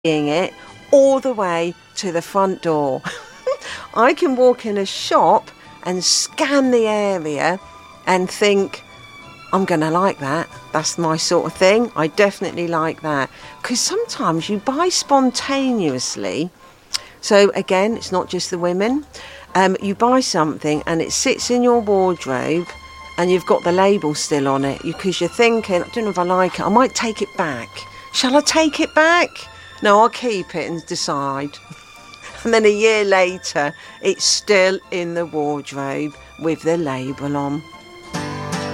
it all the way to the front door. I can walk in a shop and scan the area and think, I'm going to like that. That's my sort of thing. I definitely like that. Because sometimes you buy spontaneously. So again, it's not just the women. You buy something and it sits in your wardrobe and you've got the label still on it because you're thinking, I don't know if I like it. I might take it back. Shall I take it back? No, I'll keep it and decide. And then a year later, it's still in the wardrobe with the label on.